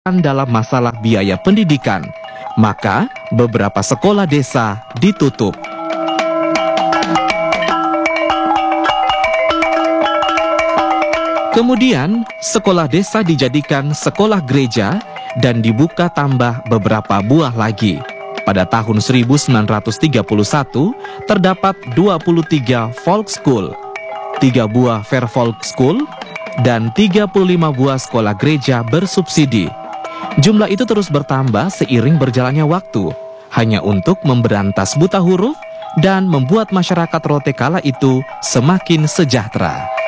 dalam masalah biaya pendidikan, maka beberapa sekolah desa ditutup. Kemudian, sekolah desa dijadikan sekolah gereja dan dibuka tambah beberapa buah lagi. Pada tahun 1931, terdapat 23 folk school, 3 buah fair folk school, dan 35 buah sekolah gereja bersubsidi. Jumlah itu terus bertambah seiring berjalannya waktu, hanya untuk memberantas buta huruf dan membuat masyarakat Rote kala itu semakin sejahtera.